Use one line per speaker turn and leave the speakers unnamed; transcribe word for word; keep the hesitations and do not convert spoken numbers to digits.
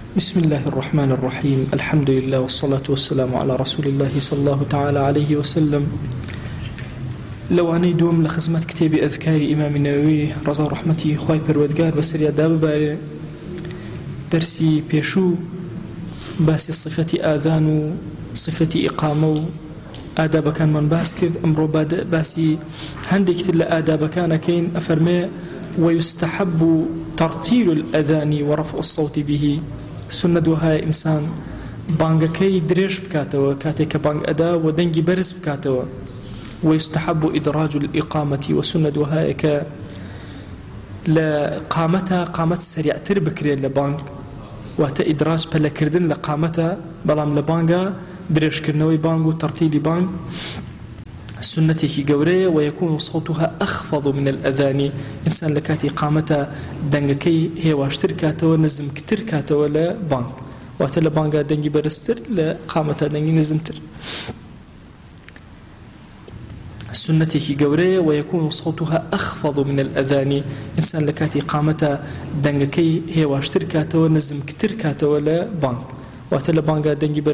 بسم الله الرحمن الرحيم. الحمد لله والصلاة والسلام على رسول الله صلى الله تعالى عليه وسلم. لو أنا دوم لخزمة كتاب أذكار إمام النووي رضا رحمته خواي پروردگار بسر يداب باري درسي بيشو باسي صفة آذان صفة إقامة آداب كان من باس كرد أمرو باسي هندك تلا آداب كان كين أفرمي ويستحب ترتيل الأذان ورفع الصوت به. سنة وها إنسان بانغكي دريش بكاتوا كاتيك بانغ أدا ودنجي برز بكاتوا. ويستحب إدراج الإقامة وسنة وها إك لقامتها قامت سريع تربكري لبانغ وتا إدراج بلا كردن لقامتها بلام لبانغا دريش كرنوي بانغ وترتيل بانغ سنته قورية ويكون صوتها أخفض من الأذان. إنسان لكاتي قامتها دنجكي هي واشتر كاتوا نزم كتر كاتوا لا بانغ وتا لبانغا دنجي برستر لقامتها دنجي نزمتر. سنته قورية ويكون صوتها أخفض من الأذان. إنسان لكاتي قامتها دنجكي هي واشتر كاتوا نزم كتر كاتوا لا بانغ وتا لبانغا دنجي